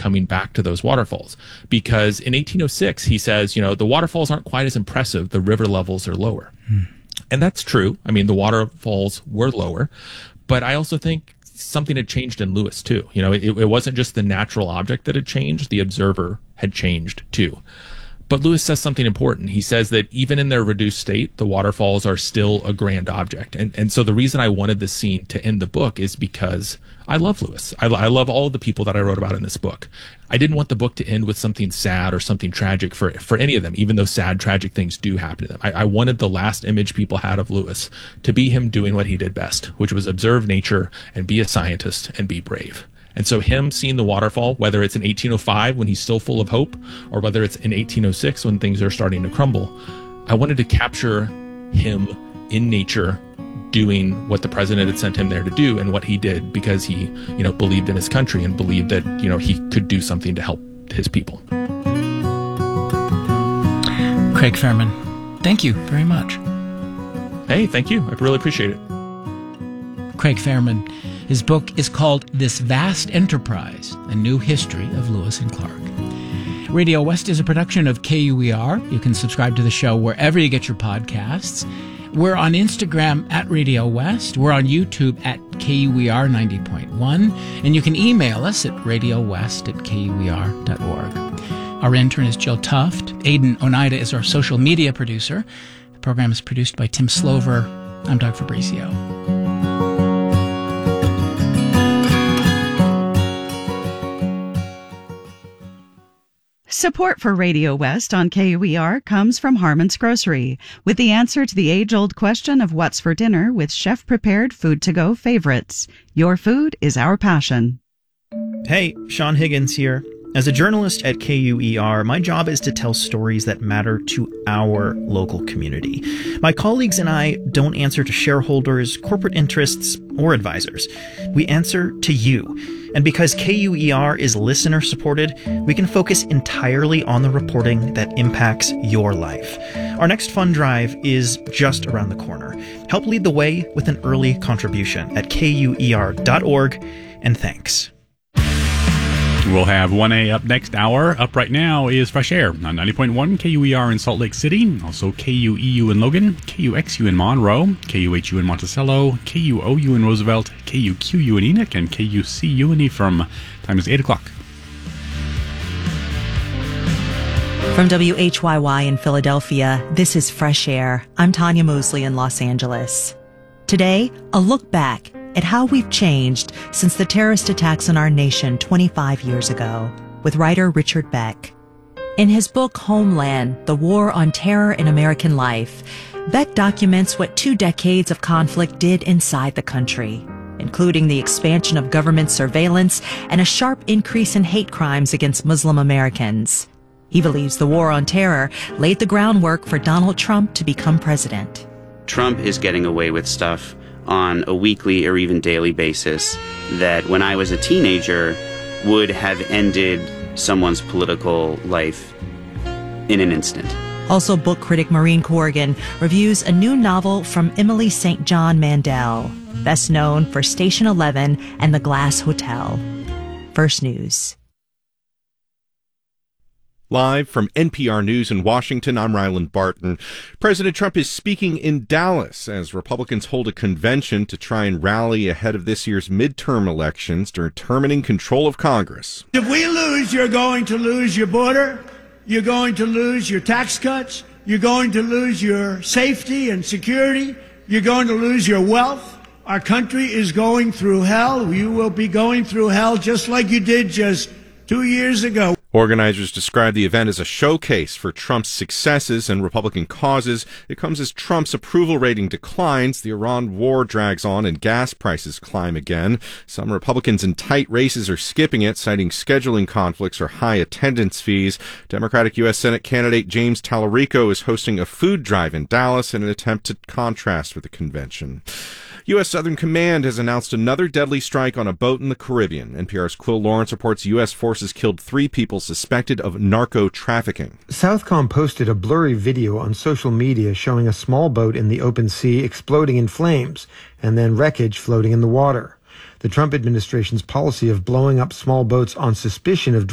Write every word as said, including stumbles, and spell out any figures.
coming back to those waterfalls. Because in eighteen oh six, he says, you know, the waterfalls aren't quite as impressive. The river levels are lower. Hmm. And that's true. I mean, the waterfalls were lower. But I also think something had changed in Lewis, too. You know, it, it wasn't just the natural object that had changed. The observer had changed, too. But Lewis says something important. He says that even in their reduced state, the waterfalls are still a grand object. And and so the reason I wanted this scene to end the book is because I love Lewis. I, I love all the people that I wrote about in this book. I didn't want the book to end with something sad or something tragic for for any of them, even though sad, tragic things do happen to them. I, I wanted the last image people had of Lewis to be him doing what he did best, which was observe nature and be a scientist and be brave. And so him seeing the waterfall, whether it's in eighteen oh five when he's still full of hope, or whether it's in eighteen oh six when things are starting to crumble, I wanted to capture him in nature doing what the president had sent him there to do and what he did because he, you know, believed in his country and believed that, you know, he could do something to help his people. Craig Fairman, thank you very much. Hey, thank you. I really appreciate it. Craig Fairman. His book is called This Vast Enterprise, A New History of Lewis and Clark. Radio West is a production of K U E R. You can subscribe to the show wherever you get your podcasts. We're on Instagram at Radio West. We're on YouTube at K U E R ninety point one. And you can email us at radiowest at K U E R dot org. Our intern is Jill Tuft. Aidan Oneida is our social media producer. The program is produced by Tim Slover. I'm Doug Fabricio. Support for Radio West on K U E R comes from Harmon's Grocery, with the answer to the age-old question of what's for dinner with chef-prepared food-to-go favorites. Your food is our passion. Hey, Sean Higgins here. As a journalist at K U E R, my job is to tell stories that matter to our local community. My colleagues and I don't answer to shareholders, corporate interests, or advisors. We answer to you. And because K U E R is listener-supported, we can focus entirely on the reporting that impacts your life. Our next fund drive is just around the corner. Help lead the way with an early contribution at K U E R dot org, and thanks. We'll have one A up next hour. Up right now is Fresh Air on ninety point one K U E R in Salt Lake City, also K U E U in Logan, K U X U in Monroe, K U H U in Monticello, K U O U in Roosevelt, K U Q U in Enoch, and K U C U in Ephraim. Time is eight o'clock. From W H Y Y in Philadelphia, this is Fresh Air. I'm Tanya Mosley in Los Angeles. Today, a look back at how we've changed since the terrorist attacks on our nation twenty-five years ago, with writer Richard Beck. In his book Homeland, The War on Terror in American Life, Beck documents what two decades of conflict did inside the country, including the expansion of government surveillance and a sharp increase in hate crimes against Muslim Americans. He believes the war on terror laid the groundwork for Donald Trump to become president. Trump is getting away with stuff on a weekly or even daily basis that when I was a teenager would have ended someone's political life in an instant. Also, book critic Maureen Corrigan reviews a new novel from Emily Saint John Mandel, best known for Station Eleven and The Glass Hotel. First News. Live from N P R News in Washington, I'm Ryland Barton. President Trump is speaking in Dallas as Republicans hold a convention to try and rally ahead of this year's midterm elections, determining control of Congress. If we lose, you're going to lose your border, you're going to lose your tax cuts, you're going to lose your safety and security, you're going to lose your wealth. Our country is going through hell. You will be going through hell just like you did just two years ago. Organizers describe the event as a showcase for Trump's successes and Republican causes. It comes as Trump's approval rating declines, the Iran war drags on, and gas prices climb again. Some Republicans in tight races are skipping it, citing scheduling conflicts or high attendance fees. Democratic U S Senate candidate James Tallarico is hosting a food drive in Dallas in an attempt to contrast with the convention. U S Southern Command has announced another deadly strike on a boat in the Caribbean. N P R's Quill Lawrence reports U S forces killed three people suspected of narco-trafficking. Southcom posted a blurry video on social media showing a small boat in the open sea exploding in flames and then wreckage floating in the water. The Trump administration's policy of blowing up small boats on suspicion of